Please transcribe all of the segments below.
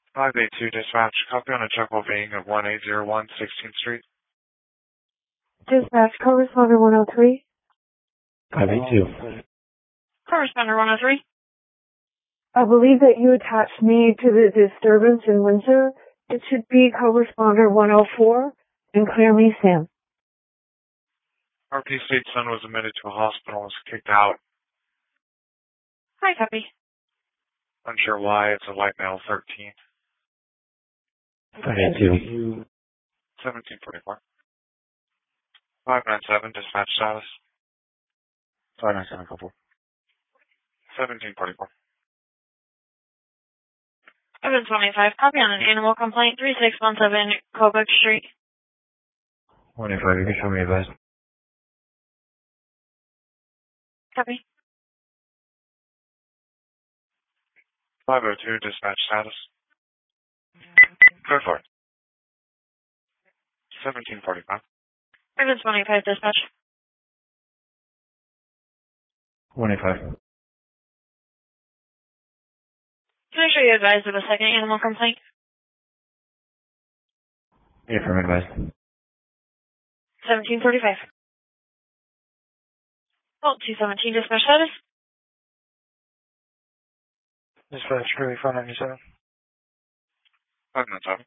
582 dispatch. Copy on a checkable being of 1801 16th Street. Dispatch, correspondent 103. 582. Correspondent 103. I believe that you attached me to the disturbance in Windsor. It should be correspondent 104 and clear me, Sam. RP State son was admitted to a hospital and was kicked out. Hi, copy. Unsure why. It's a white male, 13. 582. 1744. 597 dispatch status. 597, couple. 1744. 725. Copy on an animal complaint. 3617 Cobuck Street. 185, you can show me advice. Copy. 502 dispatch status. Go for it. 1745. 725 dispatch. 185. Can I show you advised of a second animal complaint? Yeah, from advice. 1745. Vault 217 dispatch status. Dispatch, Curly 597. 597.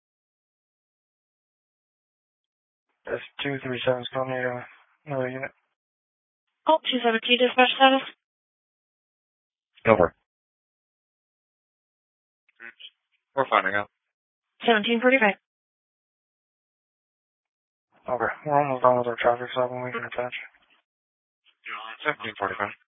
That's 237's calling me, another unit. Vault 217 dispatch status. Go for it. We're finding out. 1745. Okay, we're almost done with our traffic stop and we can attach. 1745.